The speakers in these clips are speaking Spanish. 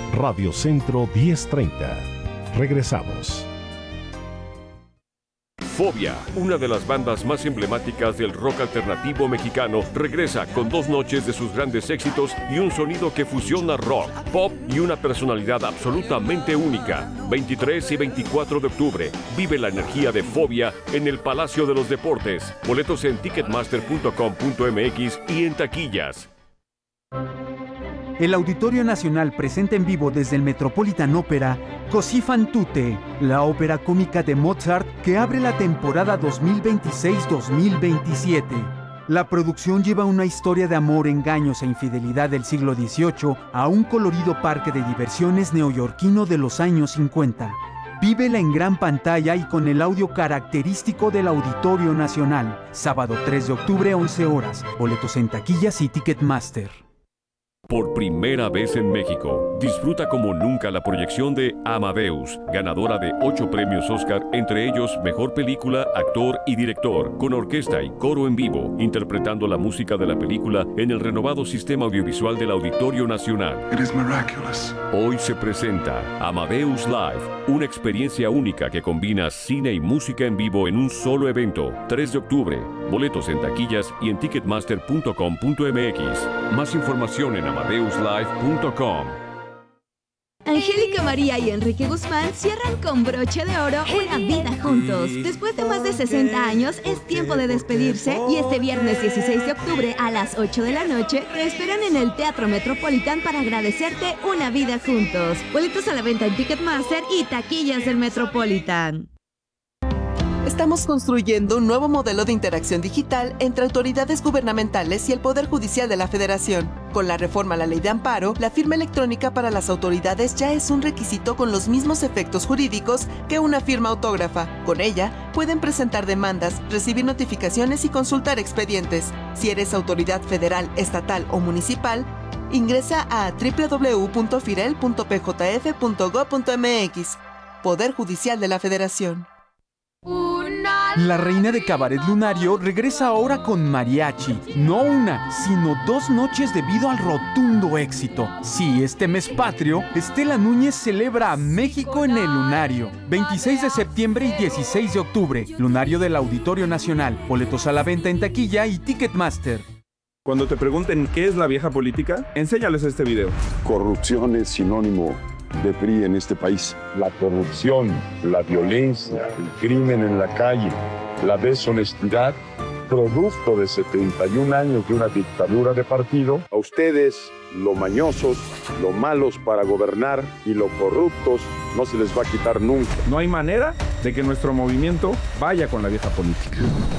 Radio Centro 1030. Regresamos. Fobia, una de las bandas más emblemáticas del rock alternativo mexicano, regresa con 2 noches de sus grandes éxitos y un sonido que fusiona rock, pop y una personalidad absolutamente única. 23 y 24 de octubre, vive la energía de Fobia en el Palacio de los Deportes. Boletos en ticketmaster.com.mx y en taquillas. El Auditorio Nacional presenta en vivo desde el Metropolitan Opera Così fan tutte, la ópera cómica de Mozart que abre la temporada 2026-2027. La producción lleva una historia de amor, engaños e infidelidad del siglo XVIII a un colorido parque de diversiones neoyorquino de los años 50. Vívela en gran pantalla y con el audio característico del Auditorio Nacional. Sábado 3 de octubre, 11 horas. Boletos en taquillas y Ticketmaster. Por primera vez en México, disfruta como nunca la proyección de Amadeus, ganadora de 8 premios Oscar, entre ellos Mejor Película, Actor y Director, con orquesta y coro en vivo, interpretando la música de la película en el renovado sistema audiovisual del Auditorio Nacional. It is miraculous. Hoy se presenta Amadeus Live, una experiencia única que combina cine y música en vivo en un solo evento. 3 de octubre, boletos en taquillas y en ticketmaster.com.mx. Más información en amadeuslive.com. Angélica María y Enrique Guzmán cierran con broche de oro una vida juntos. Después de más de 60 años, es tiempo de despedirse y este viernes 16 de octubre a las 8 de la noche te esperan en el Teatro Metropolitan para agradecerte una vida juntos. Boletos a la venta en Ticketmaster y taquillas del Metropolitan. Estamos construyendo un nuevo modelo de interacción digital entre autoridades gubernamentales y el Poder Judicial de la Federación. Con la reforma a la Ley de Amparo, la firma electrónica para las autoridades ya es un requisito con los mismos efectos jurídicos que una firma autógrafa. Con ella, pueden presentar demandas, recibir notificaciones y consultar expedientes. Si eres autoridad federal, estatal o municipal, ingresa a www.firel.pjf.gov.mx. Poder Judicial de la Federación. La reina de Cabaret Lunario regresa ahora con mariachi. No una, sino 2 noches debido al rotundo éxito. Sí, este mes patrio, Estela Núñez celebra a México en el Lunario. 26 de septiembre y 16 de octubre. Lunario del Auditorio Nacional. Boletos a la venta en taquilla y Ticketmaster. Cuando te pregunten qué es la vieja política, enséñales este video. Corrupción es sinónimo de PRI en este país. La corrupción, la violencia, el crimen en la calle, la deshonestidad, producto de 71 años de una dictadura de partido. A ustedes, lo mañosos, lo malos para gobernar y lo corruptos, no se les va a quitar nunca. No hay manera de que nuestro movimiento vaya con la vieja política.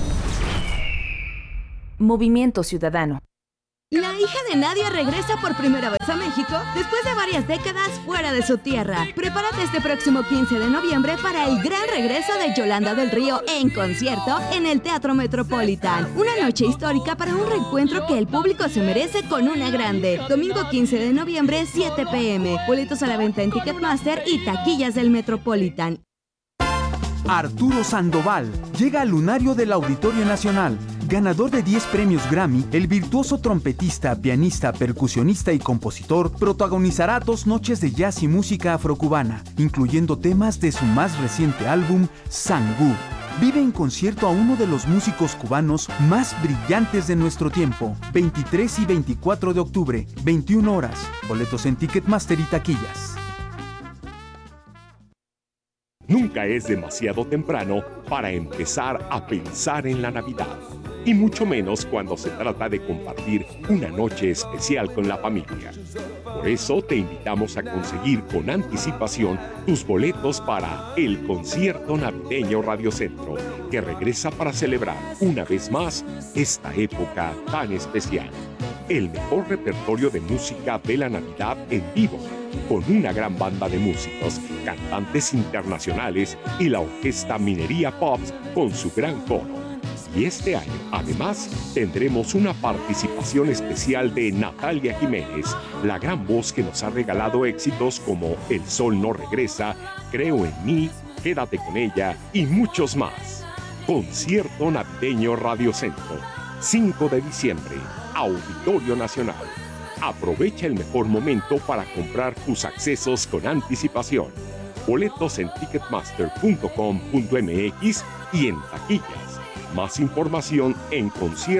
Movimiento Ciudadano. La hija de Nadia regresa por primera vez a México después de varias décadas fuera de su tierra. Prepárate este próximo 15 de noviembre para el gran regreso de Yolanda del Río en concierto en el Teatro Metropolitan. Una noche histórica para un reencuentro que el público se merece con una grande. Domingo 15 de noviembre, 7 p.m. Boletos a la venta en Ticketmaster y taquillas del Metropolitan. Arturo Sandoval llega al Lunario del Auditorio Nacional. Ganador de 10 premios Grammy, el virtuoso trompetista, pianista, percusionista y compositor protagonizará 2 noches de jazz y música afrocubana, incluyendo temas de su más reciente álbum, Sangú. Vive en concierto a uno de los músicos cubanos más brillantes de nuestro tiempo. 23 y 24 de octubre, 21 horas. Boletos en Ticketmaster y taquillas. Nunca es demasiado temprano para empezar a pensar en la Navidad, y mucho menos cuando se trata de compartir una noche especial con la familia. Por eso te invitamos a conseguir con anticipación tus boletos para el concierto navideño Radio Centro, que regresa para celebrar una vez más esta época tan especial. El mejor repertorio de música de la Navidad en vivo, con una gran banda de músicos, cantantes internacionales y la orquesta Minería Pops con su gran coro. Y este año, además, tendremos una participación especial de Natalia Jiménez, la gran voz que nos ha regalado éxitos como El Sol No Regresa, Creo en Mí, Quédate con Ella y muchos más. Concierto Navideño Radio Centro, 5 de diciembre, Auditorio Nacional. Aprovecha el mejor momento para comprar tus accesos con anticipación. Boletos en ticketmaster.com.mx y en taquillas. Más información en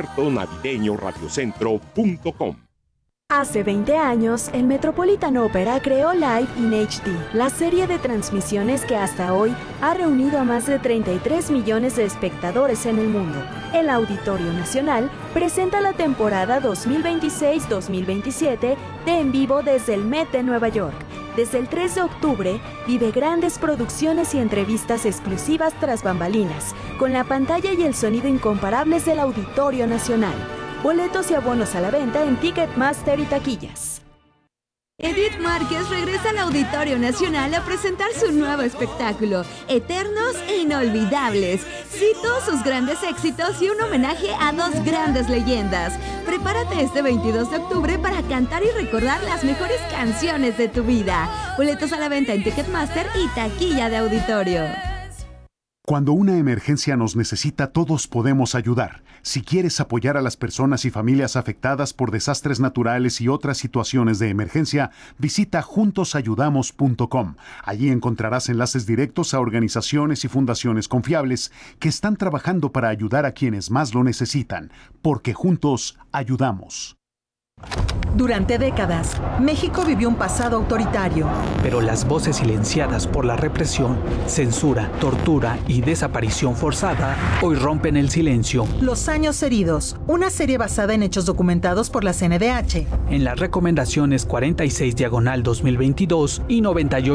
conciertonavideñoradiocentro.com. Hace 20 años, el Metropolitan Opera creó Live in HD, la serie de transmisiones que hasta hoy ha reunido a más de 33 millones de espectadores en el mundo. El Auditorio Nacional presenta la temporada 2026-2027 de En Vivo desde el Met de Nueva York. Desde el 3 de octubre, vive grandes producciones y entrevistas exclusivas tras bambalinas, con la pantalla y el sonido incomparables del Auditorio Nacional. Boletos y abonos a la venta en Ticketmaster y taquillas. Edith Márquez regresa al Auditorio Nacional a presentar su nuevo espectáculo, Eternos e Inolvidables. Cito sus grandes éxitos y un homenaje a dos grandes leyendas. Prepárate este 22 de octubre para cantar y recordar las mejores canciones de tu vida. Boletos a la venta en Ticketmaster y taquilla de auditorio. Cuando una emergencia nos necesita, todos podemos ayudar. Si quieres apoyar a las personas y familias afectadas por desastres naturales y otras situaciones de emergencia, visita juntosayudamos.com. Allí encontrarás enlaces directos a organizaciones y fundaciones confiables que están trabajando para ayudar a quienes más lo necesitan, porque juntos ayudamos. Durante décadas, México vivió un pasado autoritario. Pero las voces silenciadas por la represión, censura, tortura y desaparición forzada hoy rompen el silencio. Los años heridos, una serie basada en hechos documentados por la CNDH. En las recomendaciones 46/2022 y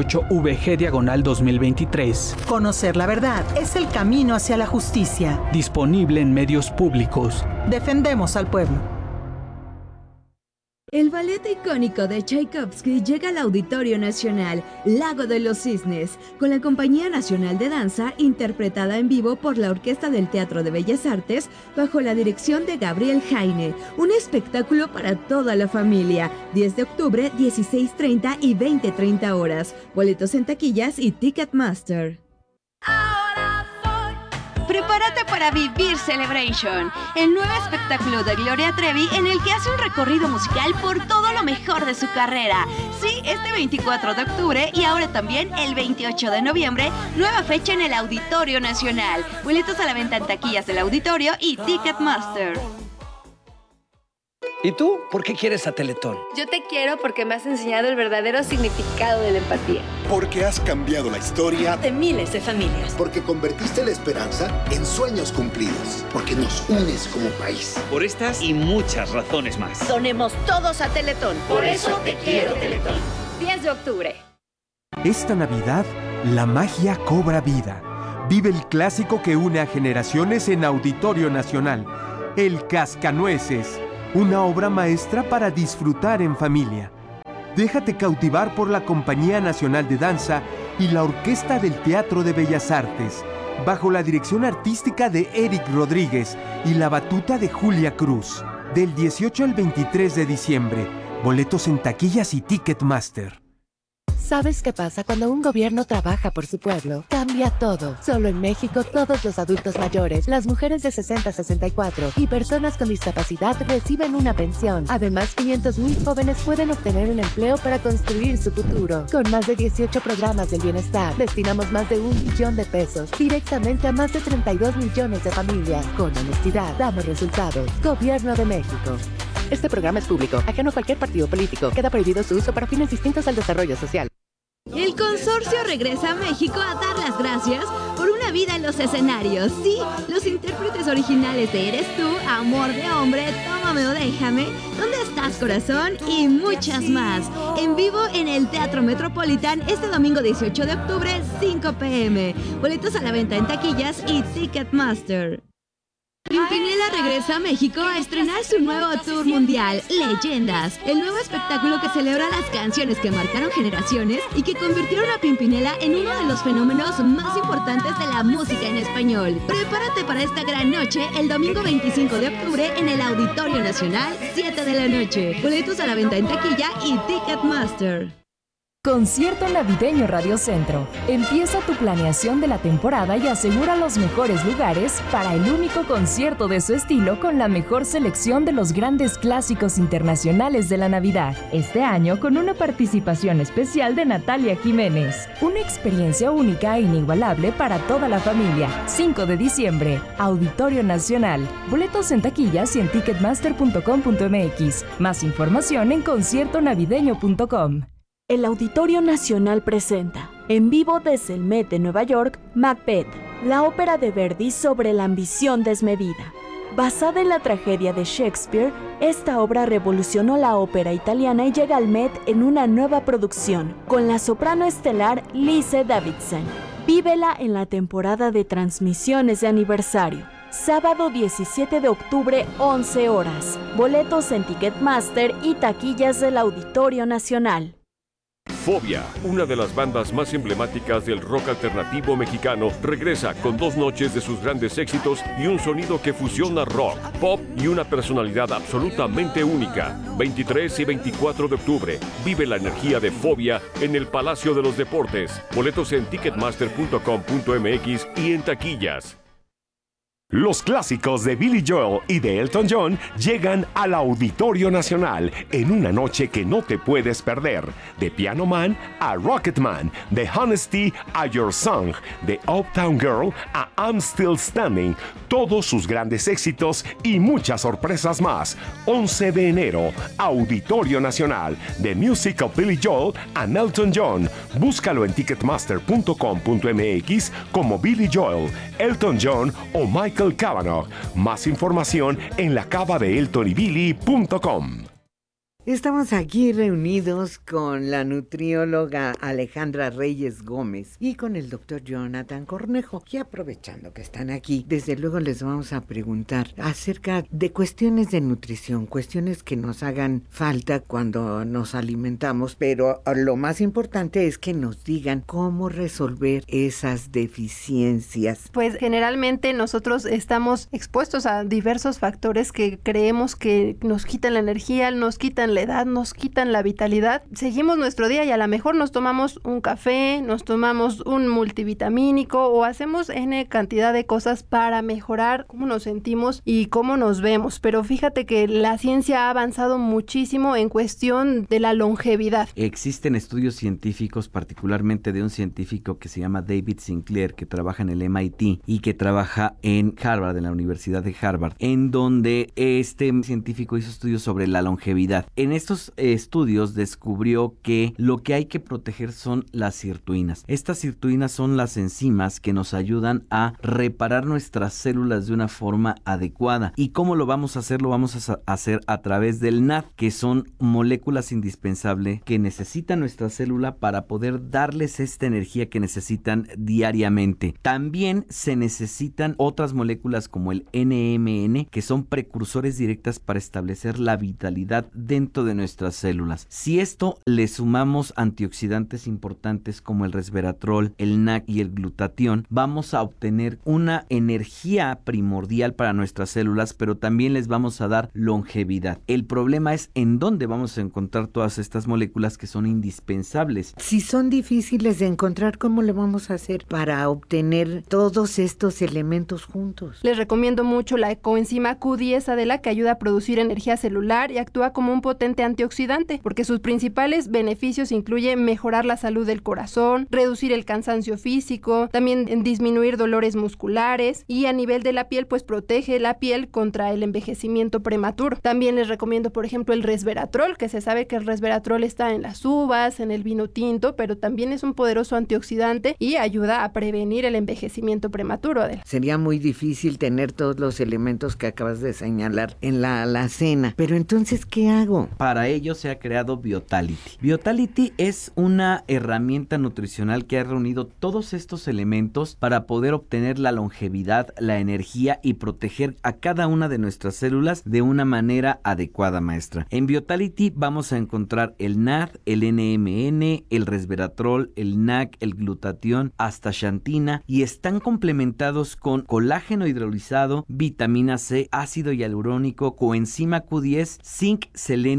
98/VG/2023. Conocer la verdad es el camino hacia la justicia. Disponible en medios públicos. Defendemos al pueblo. El ballet icónico de Tchaikovsky llega al Auditorio Nacional, Lago de los Cisnes, con la Compañía Nacional de Danza, interpretada en vivo por la Orquesta del Teatro de Bellas Artes, bajo la dirección de Gabriel Jaine. Un espectáculo para toda la familia. 10 de octubre, 16:30 y 20:30 horas. Boletos en taquillas y Ticketmaster. Prepárate para vivir Celebration, el nuevo espectáculo de Gloria Trevi en el que hace un recorrido musical por todo lo mejor de su carrera. Sí, este 24 de octubre y ahora también el 28 de noviembre, nueva fecha en el Auditorio Nacional. Boletos a la venta en taquillas del Auditorio y Ticketmaster. ¿Y tú? ¿Por qué quieres a Teletón? Yo te quiero porque me has enseñado el verdadero significado de la empatía. Porque has cambiado la historia de miles de familias. Porque convertiste la esperanza en sueños cumplidos. Porque nos unes como país. Por estas y muchas razones más. Donemos todos a Teletón. Por eso te quiero, Teletón. 10 de octubre. Esta Navidad, la magia cobra vida. Vive el clásico que une a generaciones en Auditorio Nacional. El Cascanueces. Una obra maestra para disfrutar en familia. Déjate cautivar por la Compañía Nacional de Danza y la Orquesta del Teatro de Bellas Artes, bajo la dirección artística de Eric Rodríguez y la batuta de Julia Cruz. Del 18 al 23 de diciembre. Boletos en taquillas y Ticketmaster. ¿Sabes qué pasa cuando un gobierno trabaja por su pueblo? Cambia todo. Solo en México, todos los adultos mayores, las mujeres de 60 a 64 y personas con discapacidad reciben una pensión. Además, 500,000 jóvenes pueden obtener un empleo para construir su futuro. Con más de 18 programas del bienestar, destinamos más de 1 billón de pesos directamente a más de 32 millones de familias. Con honestidad, damos resultados. Gobierno de México. Este programa es público, ajeno a cualquier partido político. Queda prohibido su uso para fines distintos al desarrollo social. El consorcio regresa a México a dar las gracias por una vida en los escenarios. Sí, los intérpretes originales de Eres Tú, Amor de Hombre, Tómame o Déjame, ¿Dónde estás, corazón? Y muchas más. En vivo en el Teatro Metropolitan este domingo 18 de octubre, 5 p.m. Boletos a la venta en taquillas y Ticketmaster. Pimpinela regresa a México a estrenar su nuevo tour mundial, Leyendas, el nuevo espectáculo que celebra las canciones que marcaron generaciones y que convirtieron a Pimpinela en uno de los fenómenos más importantes de la música en español. Prepárate para esta gran noche el domingo 25 de octubre en el Auditorio Nacional, 7 de la noche. Boletos a la venta en taquilla y Ticketmaster. Concierto Navideño Radio Centro. Empieza tu planeación de la temporada y asegura los mejores lugares para el único concierto de su estilo con la mejor selección de los grandes clásicos internacionales de la Navidad. Este año con una participación especial de Natalia Jiménez. Una experiencia única e inigualable para toda la familia. 5 de diciembre, Auditorio Nacional. Boletos en taquillas y en ticketmaster.com.mx. Más información en conciertonavideño.com. El Auditorio Nacional presenta, en vivo desde el Met de Nueva York, Macbeth, la ópera de Verdi sobre la ambición desmedida. Basada en la tragedia de Shakespeare, esta obra revolucionó la ópera italiana y llega al Met en una nueva producción, con la soprano estelar Lise Davidson. Vívela en la temporada de transmisiones de aniversario. Sábado 17 de octubre, 11 horas. Boletos en Ticketmaster y taquillas del Auditorio Nacional. Fobia, una de las bandas más emblemáticas del rock alternativo mexicano, regresa con 2 noches de sus grandes éxitos y un sonido que fusiona rock, pop y una personalidad absolutamente única. 23 y 24 de octubre, vive la energía de Fobia en el Palacio de los Deportes. Boletos en ticketmaster.com.mx y en taquillas. Los clásicos de Billy Joel y de Elton John llegan al Auditorio Nacional en una noche que no te puedes perder. De Piano Man a Rocket Man, de Honesty a Your Song, de Uptown Girl a I'm Still Standing, todos sus grandes éxitos y muchas sorpresas más. 11 de enero, Auditorio Nacional, de Music of Billy Joel a Elton John. Búscalo en ticketmaster.com.mx como Billy Joel, Elton John o Michael Cavanaugh. Más información en lacavadeeltonybilly.com. Estamos aquí reunidos con la nutrióloga Alejandra Reyes Gómez y con el doctor Jonathan Cornejo. Y aprovechando que están aquí, desde luego les vamos a preguntar acerca de cuestiones de nutrición, cuestiones que nos hagan falta cuando nos alimentamos, pero lo más importante es que nos digan cómo resolver esas deficiencias. Pues generalmente nosotros estamos expuestos a diversos factores que creemos que nos quitan la energía, nos quitan la edad, nos quitan la vitalidad. Seguimos nuestro día y a lo mejor nos tomamos un café, nos tomamos un multivitamínico o hacemos N cantidad de cosas para mejorar cómo nos sentimos y cómo nos vemos. Pero fíjate que la ciencia ha avanzado muchísimo en cuestión de la longevidad. Existen estudios científicos, particularmente de un científico que se llama David Sinclair, que trabaja en el MIT y que trabaja en Harvard, en la Universidad de Harvard, en donde este científico hizo estudios sobre la longevidad. En estos estudios descubrió que lo que hay que proteger son las sirtuinas. Estas sirtuinas son las enzimas que nos ayudan a reparar nuestras células de una forma adecuada. ¿Y cómo lo vamos a hacer? Lo vamos a hacer a través del NAD, que son moléculas indispensables que necesita nuestra célula para poder darles esta energía que necesitan diariamente. También se necesitan otras moléculas como el NMN, que son precursores directas para establecer la vitalidad dentro de nuestras células. Si esto le sumamos antioxidantes importantes como el resveratrol, el NAC y el glutatión, vamos a obtener una energía primordial para nuestras células, pero también les vamos a dar longevidad. El problema es en dónde vamos a encontrar todas estas moléculas que son indispensables. Si son difíciles de encontrar, ¿cómo le vamos a hacer para obtener todos estos elementos juntos? Les recomiendo mucho la coenzima Q10, Adela, que ayuda a producir energía celular y actúa como un potente antioxidante, porque sus principales beneficios incluyen mejorar la salud del corazón, reducir el cansancio físico, también disminuir dolores musculares y a nivel de la piel, pues protege la piel contra el envejecimiento prematuro. También les recomiendo, por ejemplo, el resveratrol, que se sabe que el resveratrol está en las uvas, en el vino tinto, pero también es un poderoso antioxidante y ayuda a prevenir el envejecimiento prematuro, Adela. Sería muy difícil tener todos los elementos que acabas de señalar en la alacena, pero entonces, ¿qué hago? Para ello se ha creado Vitality. Vitality es una herramienta nutricional que ha reunido todos estos elementos para poder obtener la longevidad, la energía y proteger a cada una de nuestras células de una manera adecuada, maestra. En Vitality vamos a encontrar el NAD, el NMN, el resveratrol, el NAC, el glutatión, astaxantina, y están complementados con colágeno hidrolizado, vitamina C, ácido hialurónico, coenzima Q10, zinc, selenio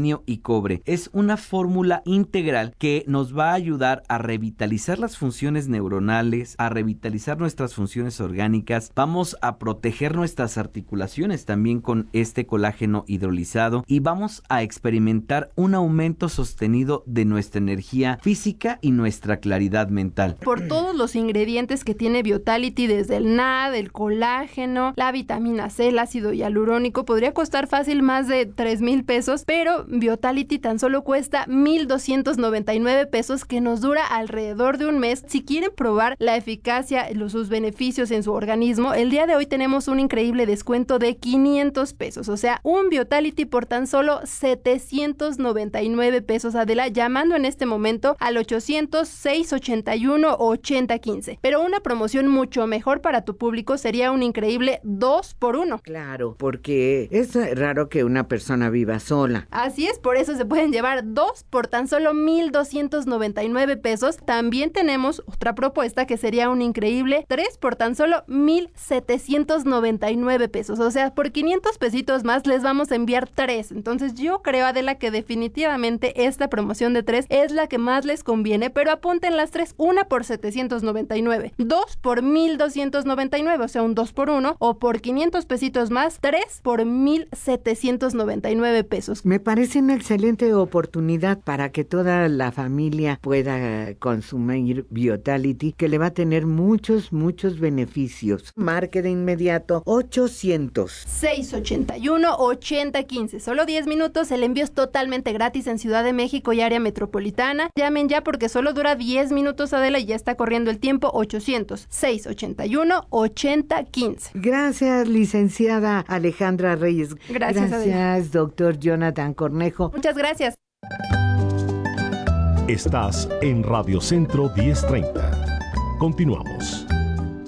selenio y cobre. Es una fórmula integral que nos va a ayudar a revitalizar las funciones neuronales, a revitalizar nuestras funciones orgánicas. Vamos a proteger nuestras articulaciones también con este colágeno hidrolizado y vamos a experimentar un aumento sostenido de nuestra energía física y nuestra claridad mental. Por todos los ingredientes que tiene Vitality, desde el NAD, el colágeno, la vitamina C, el ácido hialurónico, podría costar fácil más de 3,000 pesos, pero Vitality tan solo cuesta 1,299 pesos, que nos dura alrededor de un mes. Si quieren probar la eficacia, sus beneficios en su organismo, el día de hoy tenemos un increíble descuento de 500 pesos, o sea, un Vitality por tan solo 799 pesos, Adela, llamando en este momento al 800-681-8015. Pero una promoción mucho mejor para tu público sería un increíble 2x1. Claro, porque es raro que una persona viva sola. Así es, por eso se pueden llevar 2 por tan solo 1,299 pesos. También tenemos otra propuesta que sería un increíble 3 por tan solo 1,799 pesos. O sea, por 500 pesitos más les vamos a enviar 3. Entonces yo creo, Adela, que definitivamente esta promoción de 3 es la que más les conviene, pero apunten las 3, una por 799, 2 por 1,299, o sea, un 2x1, o por 500 pesitos más, 3 por 1,799 pesos. Me parece una excelente oportunidad para que toda la familia pueda consumir Vitality, que le va a tener muchos beneficios. Marque de inmediato 800-681-8015. Solo 10 minutos, el envío es totalmente gratis en Ciudad de México y área metropolitana. Llamen ya porque solo dura 10 minutos, Adela, y ya está corriendo el tiempo. 800-681-8015. Gracias, licenciada Alejandra Reyes. Gracias, doctor Jonathan Cornejo. Muchas gracias. Estás en Radio Centro 1030. Continuamos.